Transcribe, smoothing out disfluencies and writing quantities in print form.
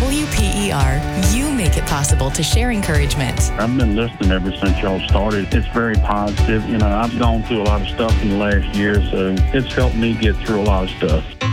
WPER, you make it possible to share encouragement. I've been listening ever since y'all started. It's very positive. I've gone through a lot of stuff in the last year, so it's helped me get through a lot of stuff.